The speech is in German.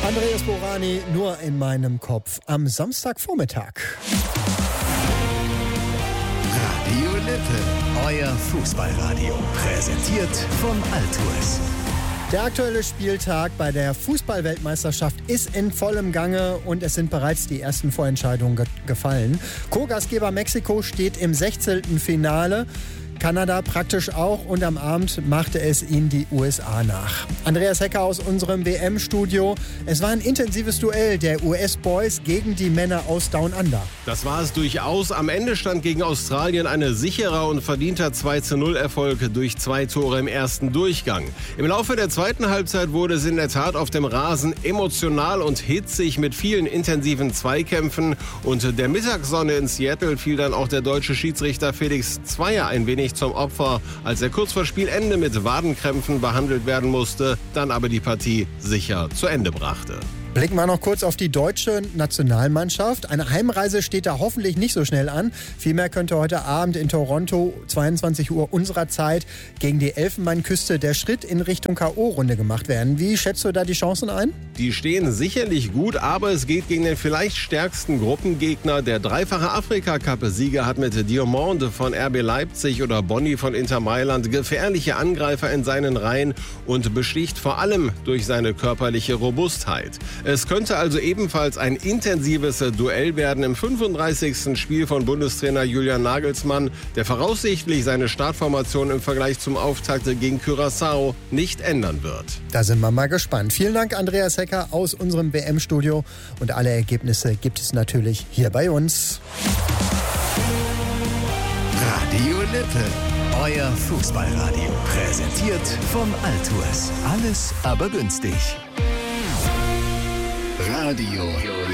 Andreas Borani, nur in meinem Kopf am Samstagvormittag. Radio Lippe, euer Fußballradio. Präsentiert von Altours. Der aktuelle Spieltag bei der Fußball-Weltmeisterschaft ist in vollem Gange und es sind bereits die ersten Vorentscheidungen gefallen. Co-Gastgeber Mexiko steht im 16. Finale. Kanada praktisch auch und am Abend machte es ihnen die USA nach. Andreas Hecker aus unserem WM-Studio. Es war ein intensives Duell der US-Boys gegen die Männer aus Down Under. Das war es durchaus. Am Ende stand gegen Australien ein sicherer und verdienter 2:0-Erfolg durch 2 Tore im ersten Durchgang. Im Laufe der zweiten Halbzeit wurde es in der Tat auf dem Rasen emotional und hitzig mit vielen intensiven Zweikämpfen. Und der Mittagssonne in Seattle fiel dann auch der deutsche Schiedsrichter Felix Zweier ein wenig zum Opfer, als er kurz vor Spielende mit Wadenkrämpfen behandelt werden musste, dann aber die Partie sicher zu Ende brachte. Blicken wir noch kurz auf die deutsche Nationalmannschaft. Eine Heimreise steht da hoffentlich nicht so schnell an. Vielmehr könnte heute Abend in Toronto, 22 Uhr unserer Zeit, gegen die Elfenbeinküste der Schritt in Richtung K.O.-Runde gemacht werden. Wie schätzt du da die Chancen ein? Die stehen sicherlich gut, aber es geht gegen den vielleicht stärksten Gruppengegner. Der dreifache Afrika-Cup-Sieger hat mit Diomande von RB Leipzig oder Bonni von Inter Mailand gefährliche Angreifer in seinen Reihen und besticht vor allem durch seine körperliche Robustheit. Es könnte also ebenfalls ein intensives Duell werden im 35. Spiel von Bundestrainer Julian Nagelsmann, der voraussichtlich seine Startformation im Vergleich zum Auftakt gegen Curaçao nicht ändern wird. Da sind wir mal gespannt. Vielen Dank, Andreas Hecker aus unserem WM-Studio. Und alle Ergebnisse gibt es natürlich hier bei uns. Radio Lippe, euer Fußballradio. Präsentiert von Altours. Alles aber günstig. Radio